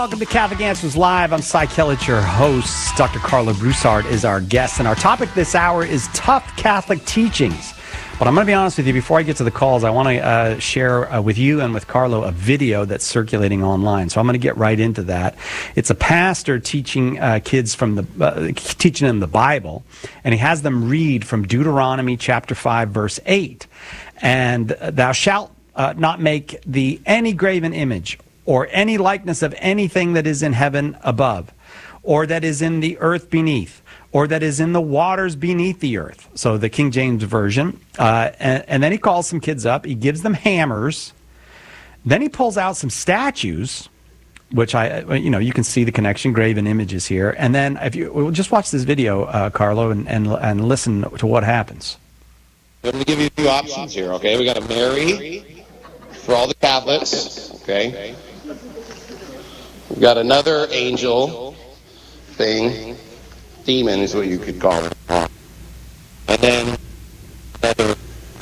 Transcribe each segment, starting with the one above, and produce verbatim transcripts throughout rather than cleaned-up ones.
Welcome to Catholic Answers Live. I'm Cy Kellett, your host. Doctor Carlo Broussard is our guest, and our topic this hour is tough Catholic teachings. But I'm going to be honest with you, before I get to the calls, I want to uh, share uh, with you and with Carlo a video that's circulating online. So I'm going to get right into that. It's a pastor teaching uh, kids from the uh, teaching them the Bible, and he has them read from Deuteronomy chapter five, verse eight. And thou shalt uh, not make thee any graven image or any likeness of anything that is in heaven above, or that is in the earth beneath, or that is in the waters beneath the earth. So the King James Version. Uh, and, and then he calls some kids up. He gives them hammers. Then he pulls out some statues, which I, you know, you can see the connection, graven images here. And then if you we'll just watch this video, uh, Carlo, and, and, and listen to what happens. I'm going to give you a few options here, okay? We got a Mary for all the Catholics, okay? We've got another angel thing. Demon is what you could call it. And then another,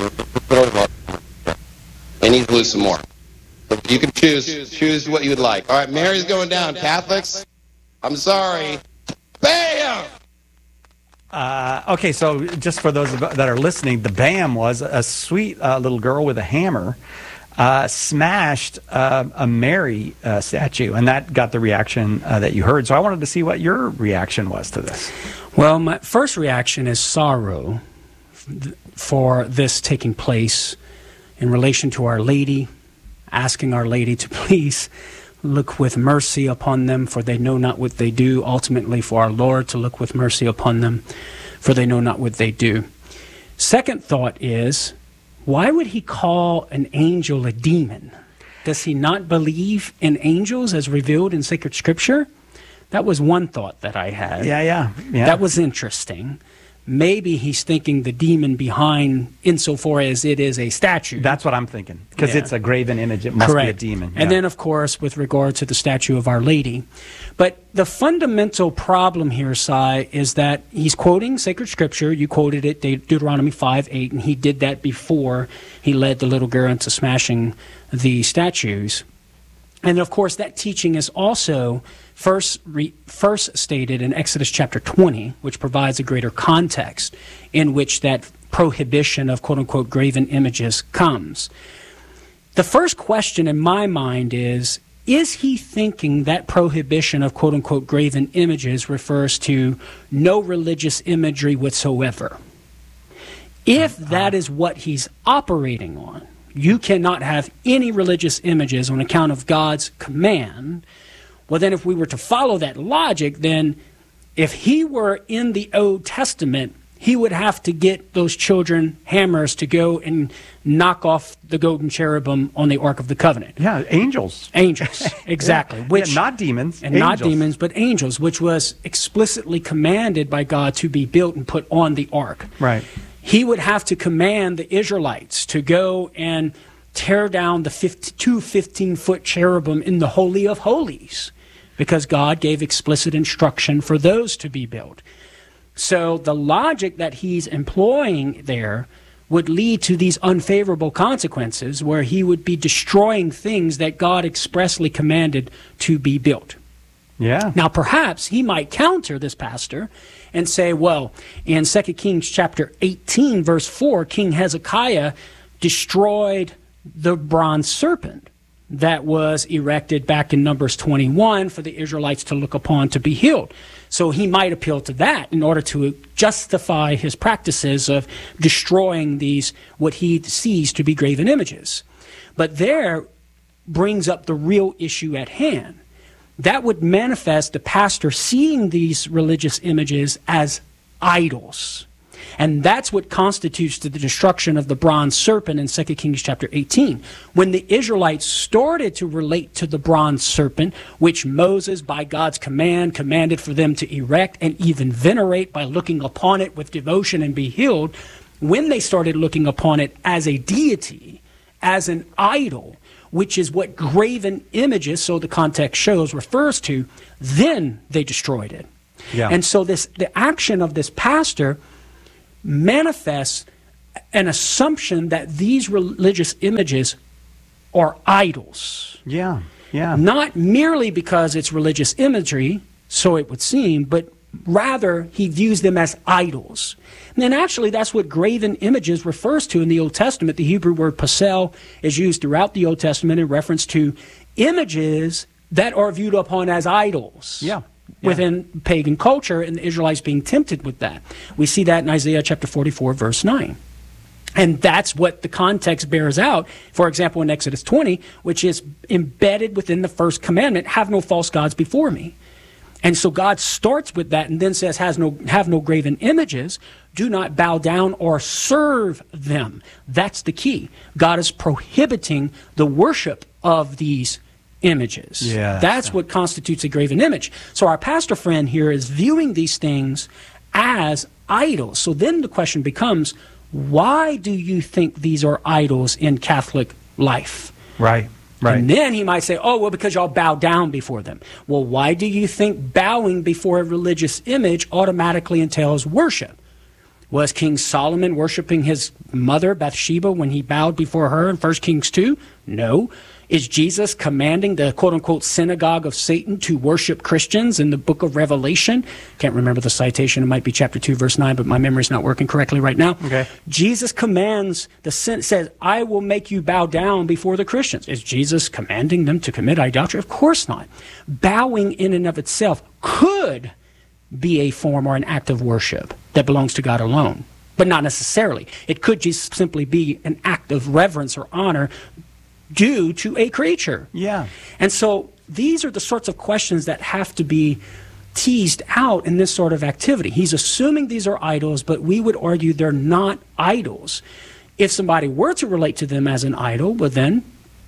and he's blue some more. So you can choose choose what you would like. All right, Mary's going down. Catholics, I'm sorry. Bam! Uh, okay, so just for those that are listening, the bam was a sweet uh, little girl with a hammer uh, smashed uh, a Mary uh, statue, and that got the reaction uh, that you heard. So I wanted to see what your reaction was to this. Well, my first reaction is sorrow for this taking place in relation to Our Lady, asking Our Lady to please look with mercy upon them, for they know not what they do. Ultimately, for our Lord to look with mercy upon them, for they know not what they do. Second thought is, why would he call an angel a demon? Does he not believe in angels as revealed in sacred scripture? That was one thought that I had. Yeah, yeah, yeah. That was interesting. Maybe he's thinking the demon behind, insofar as it is a statue. That's what I'm thinking, because Yeah. it's a graven image. It must Correct. be a demon. And Yeah. then, of course, with regard to the statue of Our Lady. But the fundamental problem here, Cy, is that he's quoting sacred scripture. You quoted it, De- Deuteronomy five eight, and he did that before he led the little girl into smashing the statues. And, of course, that teaching is also first re, first stated in Exodus chapter twenty, which provides a greater context in which that prohibition of quote-unquote graven images comes. The first question in my mind is, is he thinking that prohibition of quote-unquote graven images refers to no religious imagery whatsoever? If that is what he's operating on, you cannot have any religious images on account of God's command. Well, then if we were to follow that logic, then if he were in the Old Testament, he would have to get those children hammers to go and knock off the golden cherubim on the Ark of the Covenant. Yeah, angels. Angels, exactly. Yeah. Which, Yeah, not demons. And angels. not demons, but angels, which was explicitly commanded by God to be built and put on the Ark. Right. He would have to command the Israelites to go and tear down the fifty, two fifteen-foot cherubim in the Holy of Holies, because God gave explicit instruction for those to be built. So the logic that he's employing there would lead to these unfavorable consequences where he would be destroying things that God expressly commanded to be built. Yeah. Now, perhaps he might counter this pastor and say, well, in Second Kings chapter eighteen, verse four, King Hezekiah destroyed the bronze serpent that was erected back in Numbers twenty-one for the Israelites to look upon to be healed. So he might appeal to that in order to justify his practices of destroying these, what he sees to be graven images. But there brings up the real issue at hand. That would manifest the pastor seeing these religious images as idols. And that's what constitutes the destruction of the bronze serpent in Second Kings chapter eighteen. When the Israelites started to relate to the bronze serpent, which Moses, by God's command, commanded for them to erect and even venerate by looking upon it with devotion and be healed, when they started looking upon it as a deity, as an idol, which is what graven images, so the context shows, refers to, then they destroyed it. Yeah. And so this the action of this pastor manifests an assumption that these religious images are idols. Yeah. Yeah. Not merely because it's religious imagery, so it would seem, but rather he views them as idols. And then actually that's what graven images refers to in the Old Testament. The Hebrew word pasel is used throughout the Old Testament in reference to images that are viewed upon as idols. Yeah. Yeah. Within pagan culture, and the Israelites being tempted with that. We see that in Isaiah chapter forty-four, verse nine. And that's what the context bears out, for example, in Exodus twenty, which is embedded within the first commandment, have no false gods before me. And so God starts with that and then says, Has no, have no graven images, do not bow down or serve them. That's the key. God is prohibiting the worship of these images. Yeah, that's so. what constitutes a graven image. So our pastor friend here is viewing these things as idols. So then the question becomes, why do you think these are idols in Catholic life? Right, right. And then he might say, oh, well, because y'all bow down before them. Well, why do you think bowing before a religious image automatically entails worship? Was King Solomon worshiping his mother Bathsheba when he bowed before her in First Kings two? No. Is Jesus commanding the quote-unquote synagogue of Satan to worship Christians in the book of Revelation? Can't remember the citation. It might be chapter two, verse nine, but my memory's not working correctly right now. Okay. Jesus commands, the says, I will make you bow down before the Christians. Is Jesus commanding them to commit idolatry? Of course not. Bowing in and of itself could be a form or an act of worship that belongs to God alone, but not necessarily. It could just simply be an act of reverence or honor due to a creature. Yeah. And so these are the sorts of questions that have to be teased out in this sort of activity. He's assuming these are idols, but we would argue they're not idols. If somebody were to relate to them as an idol, well then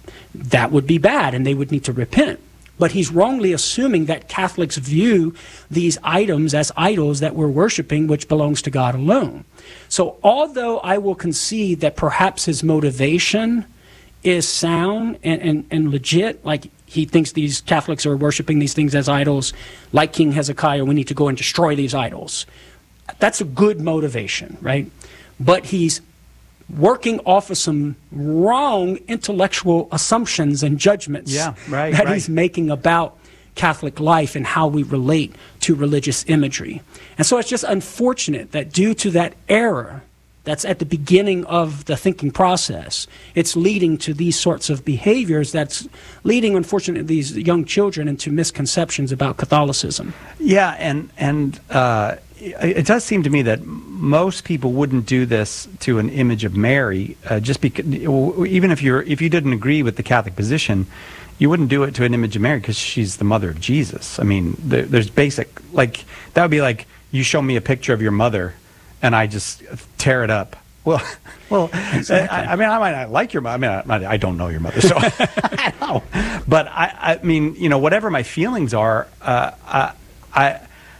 that would be bad and they would need to repent. But he's wrongly assuming that Catholics view these items as idols that we're worshiping, which belongs to God alone. So although I will concede that perhaps his motivation is sound and, and, and legit, like he thinks these Catholics are worshiping these things as idols, like King Hezekiah, we need to go and destroy these idols. That's a good motivation, right? But he's working off of some wrong intellectual assumptions and judgments yeah, right, that right. he's making about Catholic life and how we relate to religious imagery. And so it's just unfortunate that due to that error that's at the beginning of the thinking process, it's leading to these sorts of behaviors that's leading, unfortunately, these young children into misconceptions about Catholicism. Yeah, and, and uh, it, it does seem to me that most people wouldn't do this to an image of Mary, uh, just because, even if you're if you didn't agree with the Catholic position, you wouldn't do it to an image of Mary because she's the mother of Jesus. I mean, there, there's basic, like, that would be like you show me a picture of your mother and I just tear it up. Well, well, exactly. I, I mean, I might not like your mother. I mean, I, I don't know your mother, so I know. But I, I mean, you know, whatever my feelings are, uh, I, I,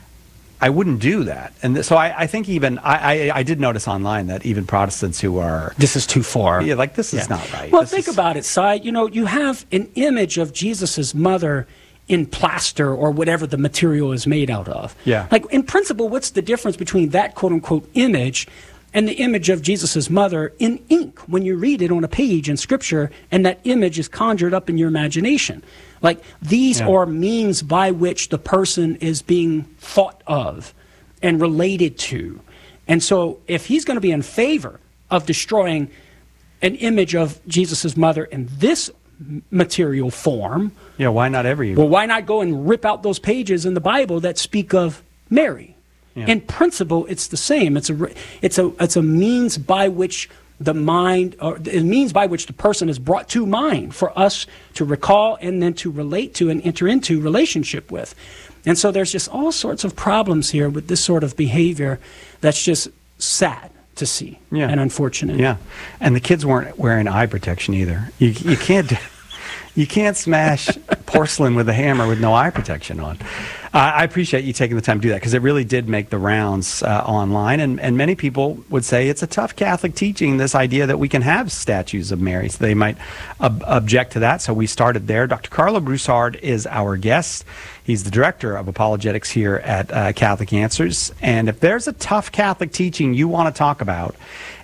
I wouldn't do that. And th- so I, I think even I, I, I did notice online that even Protestants who are this is too far. Yeah, like this yeah. is not right. Well, this think is, about it, Si. You know, you have an image of Jesus's mother in plaster or whatever the material is made out of. Yeah. Like, in principle, what's the difference between that quote-unquote image and the image of Jesus's mother in ink when you read it on a page in Scripture and that image is conjured up in your imagination? Like, these yeah. are means by which the person is being thought of and related to. And so if he's going to be in favor of destroying an image of Jesus's mother in this material form, yeah, why not every? well, why not go and rip out those pages in the Bible that speak of Mary? Yeah. In principle, it's the same. It's a, it's a, it's a means by which the mind, or it means by which the person is brought to mind for us to recall and then to relate to and enter into relationship with. And so there's just all sorts of problems here with this sort of behavior that's just sad to see yeah. and unfortunate. Yeah, and the kids weren't wearing eye protection either. You you can't you can't smash porcelain with a hammer with no eye protection on. Uh, I appreciate you taking the time to do that because it really did make the rounds uh, online, and, and many people would say it's a tough Catholic teaching, this idea that we can have statues of Mary. So they might ob- object to that, so we started there. Doctor Carlo Broussard is our guest. He's the director of apologetics here at uh, Catholic Answers, and if there's a tough Catholic teaching you want to talk about,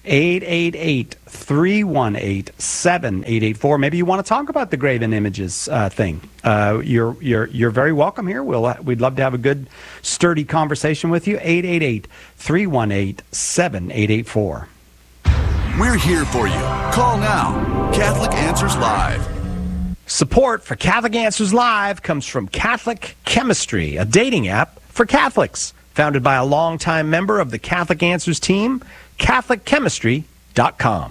eight eight eight, three one eight, seven eight eight four. Maybe you want to talk about the graven images uh, thing. Uh, you're you're you're very welcome here. We'll we'd love to have a good, sturdy conversation with you. eight eight eight, three one eight, seven eight eight four. We're here for you. Call now. Catholic Answers Live. Support for Catholic Answers Live comes from Catholic Chemistry, a dating app for Catholics, founded by a longtime member of the Catholic Answers team, Catholic Chemistry dot com.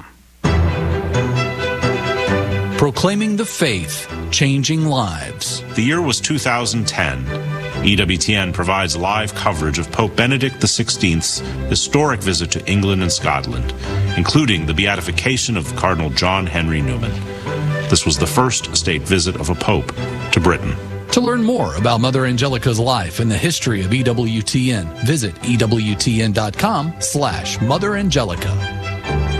Proclaiming the faith, changing lives. The year was two thousand ten. E W T N provides live coverage of Pope Benedict the sixteenth's historic visit to England and Scotland, including the beatification of Cardinal John Henry Newman. This was the first state visit of a pope to Britain. To learn more about Mother Angelica's life and the history of E W T N, visit E W T N dot com slash Mother Angelica.